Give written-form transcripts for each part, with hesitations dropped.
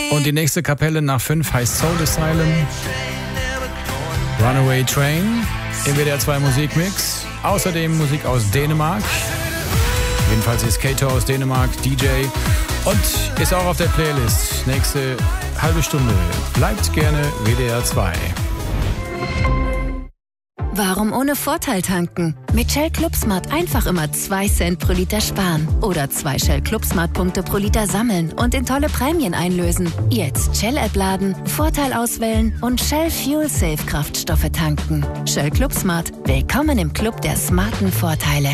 Und die nächste Kapelle nach 5 heißt Soul Asylum. Runaway Train im WDR 2 Musikmix. Außerdem Musik aus Dänemark. Jedenfalls ist Kato aus Dänemark DJ und ist auch auf der Playlist. Nächste halbe Stunde. Bleibt gerne WDR 2. Warum ohne Vorteil tanken? Mit Shell Club Smart einfach immer 2 Cent pro Liter sparen. Oder 2 Shell Club Smart Punkte pro Liter sammeln und in tolle Prämien einlösen. Jetzt Shell-App laden, Vorteil auswählen und Shell Fuel Safe Kraftstoffe tanken. Shell Club Smart. Willkommen im Club der smarten Vorteile.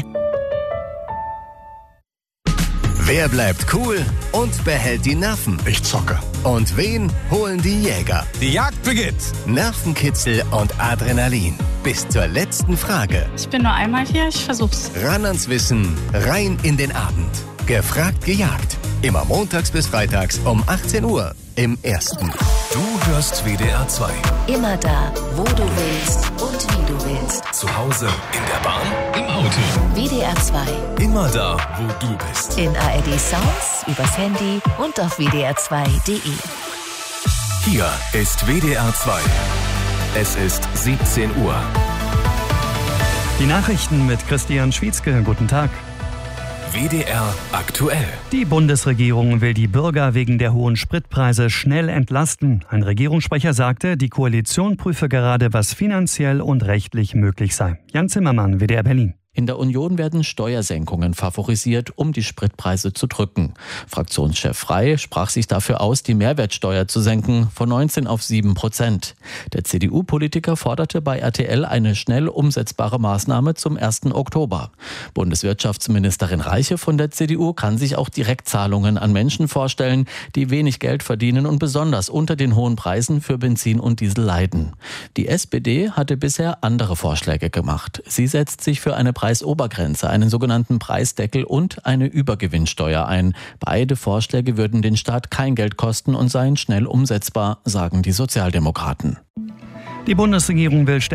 Wer bleibt cool und behält die Nerven? Ich zocke. Und wen holen die Jäger? Die Jagd beginnt. Nervenkitzel und Adrenalin. Bis zur letzten Frage. Ich bin nur einmal hier, ich versuch's. Ran ans Wissen, rein in den Abend. Gefragt, gejagt. Immer montags bis freitags um 18 Uhr im Ersten. Du hörst WDR 2. Immer da, wo du willst und wie du willst. Zu Hause, in der Bahn, im Auto. WDR 2. Immer da, wo du bist. In ARD Sounds, übers Handy und auf wdr2.de. Hier ist WDR 2. Es ist 17 Uhr. Die Nachrichten mit Christian Schwietzke. Guten Tag. WDR aktuell. Die Bundesregierung will die Bürger wegen der hohen Spritpreise schnell entlasten. Ein Regierungssprecher sagte, die Koalition prüfe gerade, was finanziell und rechtlich möglich sei. Jan Zimmermann, WDR Berlin. In der Union werden Steuersenkungen favorisiert, um die Spritpreise zu drücken. Fraktionschef Frey sprach sich dafür aus, die Mehrwertsteuer zu senken von 19 auf 7%. Der CDU-Politiker forderte bei RTL eine schnell umsetzbare Maßnahme zum 1. Oktober. Bundeswirtschaftsministerin Reiche von der CDU kann sich auch Direktzahlungen an Menschen vorstellen, die wenig Geld verdienen und besonders unter den hohen Preisen für Benzin und Diesel leiden. Die SPD hatte bisher andere Vorschläge gemacht. Sie setzt sich für eine Preisobergrenze, einen sogenannten Preisdeckel und eine Übergewinnsteuer ein. Beide Vorschläge würden den Staat kein Geld kosten und seien schnell umsetzbar, sagen die Sozialdemokraten. Die Bundesregierung will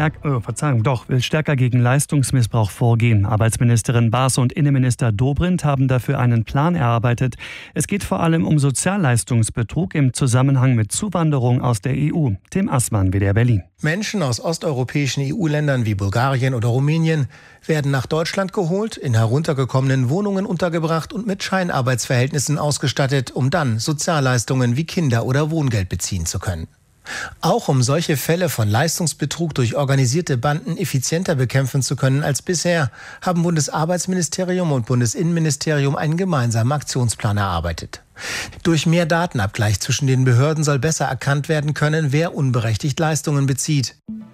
stärker gegen Leistungsmissbrauch vorgehen. Arbeitsministerin Baas und Innenminister Dobrindt haben dafür einen Plan erarbeitet. Es geht vor allem um Sozialleistungsbetrug im Zusammenhang mit Zuwanderung aus der EU. Tim Assmann, WDR Berlin. Menschen aus osteuropäischen EU-Ländern wie Bulgarien oder Rumänien werden nach Deutschland geholt, in heruntergekommenen Wohnungen untergebracht und mit Scheinarbeitsverhältnissen ausgestattet, um dann Sozialleistungen wie Kinder- oder Wohngeld beziehen zu können. Auch um solche Fälle von Leistungsbetrug durch organisierte Banden effizienter bekämpfen zu können als bisher, haben Bundesarbeitsministerium und Bundesinnenministerium einen gemeinsamen Aktionsplan erarbeitet. Durch mehr Datenabgleich zwischen den Behörden soll besser erkannt werden können, wer unberechtigt Leistungen bezieht.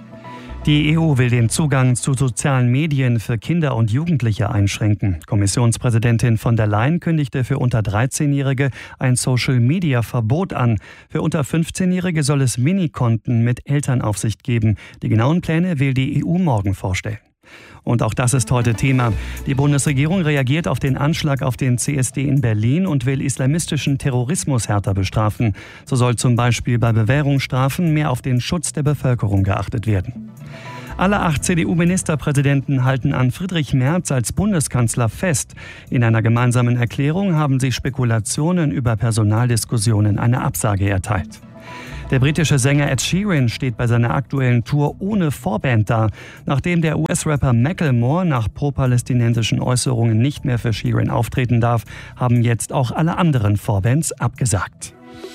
Die EU will den Zugang zu sozialen Medien für Kinder und Jugendliche einschränken. Kommissionspräsidentin von der Leyen kündigte für unter 13-Jährige ein Social-Media-Verbot an. Für unter 15-Jährige soll es Minikonten mit Elternaufsicht geben. Die genauen Pläne will die EU morgen vorstellen. Und auch das ist heute Thema. Die Bundesregierung reagiert auf den Anschlag auf den CSD in Berlin und will islamistischen Terrorismus härter bestrafen. So soll zum Beispiel bei Bewährungsstrafen mehr auf den Schutz der Bevölkerung geachtet werden. Alle 8 CDU-Ministerpräsidenten halten an Friedrich Merz als Bundeskanzler fest. In einer gemeinsamen Erklärung haben sie Spekulationen über Personaldiskussionen eine Absage erteilt. Der britische Sänger Ed Sheeran steht bei seiner aktuellen Tour ohne Vorband da. Nachdem der US-Rapper Macklemore nach pro-palästinensischen Äußerungen nicht mehr für Sheeran auftreten darf, haben jetzt auch alle anderen Vorbands abgesagt.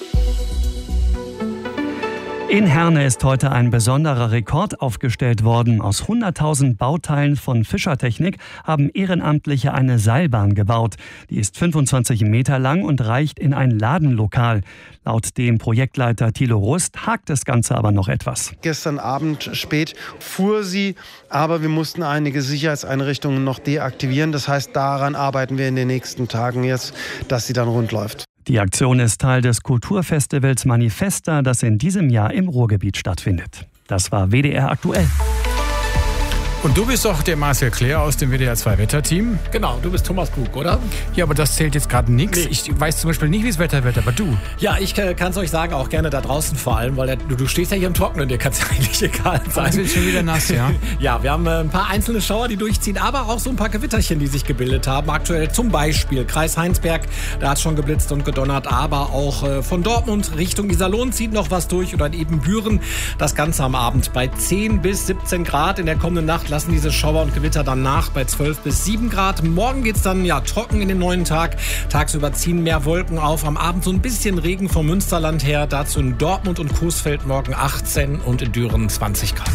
In Herne ist heute ein besonderer Rekord aufgestellt worden. Aus 100.000 Bauteilen von Fischertechnik haben Ehrenamtliche eine Seilbahn gebaut. Die ist 25 Meter lang und reicht in ein Ladenlokal. Laut dem Projektleiter Thilo Rust hakt das Ganze aber noch etwas. Gestern Abend spät fuhr sie, aber wir mussten einige Sicherheitseinrichtungen noch deaktivieren. Das heißt, daran arbeiten wir in den nächsten Tagen jetzt, dass sie dann rund läuft. Die Aktion ist Teil des Kulturfestivals Manifesta, das in diesem Jahr im Ruhrgebiet stattfindet. Das war WDR aktuell. Und du bist doch der Marcel Claire aus dem WDR 2 Wetterteam. Genau, du bist Thomas Bug, oder? Ja, aber das zählt jetzt gerade nichts. Nee. Ich weiß zum Beispiel nicht, wie das Wetter wird, aber du. Ja, ich kann es euch sagen, auch gerne da draußen vor allem, weil du stehst ja hier im Trockenen, dir kann es ja eigentlich egal sein. Es wird schon wieder nass, ja? Ja, wir haben ein paar einzelne Schauer, die durchziehen, aber auch so ein paar Gewitterchen, die sich gebildet haben. Aktuell zum Beispiel Kreis Heinsberg, da hat es schon geblitzt und gedonnert, aber auch von Dortmund Richtung Iserlohn zieht noch was durch oder in Ebenbüren. Das Ganze am Abend bei 10 bis 17 Grad. In der kommenden Nacht lassen diese Schauer und Gewitter dann nach bei 12 bis 7 Grad. Morgen geht's dann trocken in den neuen Tag. Tagsüber ziehen mehr Wolken auf. Am Abend so ein bisschen Regen vom Münsterland her. Dazu in Dortmund und Coesfeld morgen 18 und in Düren 20 Grad.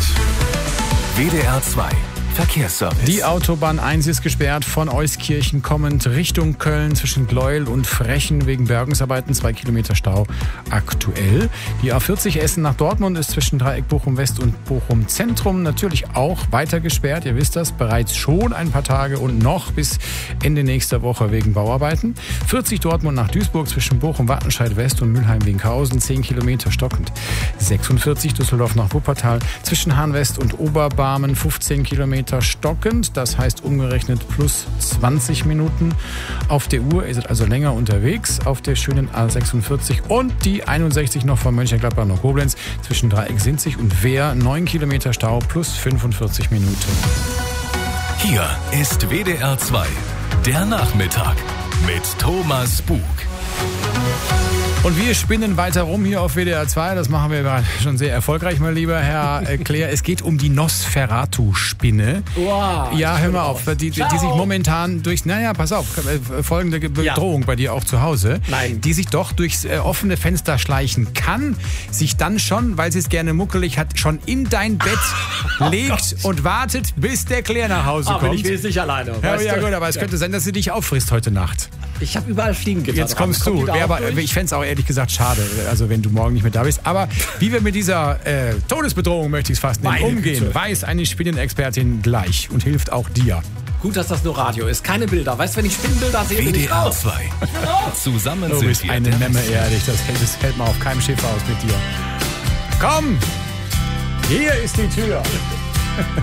WDR 2 Verkehrsservice. Die Autobahn 1 ist gesperrt von Euskirchen kommend Richtung Köln zwischen Gleuel und Frechen wegen Bergungsarbeiten. 2 Kilometer Stau aktuell. Die A40 Essen nach Dortmund ist zwischen Dreieck Bochum West und Bochum Zentrum natürlich auch weiter gesperrt. Ihr wisst das, bereits schon ein paar Tage und noch bis Ende nächster Woche wegen Bauarbeiten. 40 Dortmund nach Duisburg zwischen Bochum Wattenscheid West und Mülheim-Winkhausen. 10 Kilometer stockend. 46 Düsseldorf nach Wuppertal zwischen Hahn West und Oberbarmen. 15 Kilometer stockend, das heißt umgerechnet plus 20 Minuten auf der Uhr. Ihr seid also länger unterwegs auf der schönen A46 und die 61 noch von Mönchengladbach nach Koblenz zwischen Dreieck Sinzig und Wehr. 9 Kilometer Stau plus 45 Minuten. Hier ist WDR 2, der Nachmittag mit Thomas Bug. Und wir spinnen weiter rum hier auf WDR 2. Das machen wir schon sehr erfolgreich, mein lieber Herr Claire. Es geht um die Nosferatu-Spinne. Wow, ja, hör mal auf. Die sich momentan pass auf, folgende Bedrohung bei dir auch zu Hause. Nein. Die sich doch durchs offene Fenster schleichen kann, sich dann schon, weil sie es gerne muckelig hat, schon in dein Bett legt und wartet, bis der Claire nach Hause kommt. Aber ich will es nicht alleine. Ja gut, aber es könnte sein, dass sie dich auffrisst heute Nacht. Ich habe überall Fliegengitter. Jetzt kommst du. Ich fände es auch ehrlich gesagt schade, also wenn du morgen nicht mehr da bist. Aber wie wir mit dieser Todesbedrohung, möchte ich es fast nennen, umgehen, weiß eine Spinnenexpertin gleich und hilft auch dir. Gut, dass das nur Radio ist, keine Bilder. Weißt du, wenn ich Spinnenbilder sehe, bin ich WDR raus. 2. Zusammen Du sind bist wir eine der Memme, ehrlich. Das hält man auf keinem Schiff aus mit dir. Komm! Hier ist die Tür.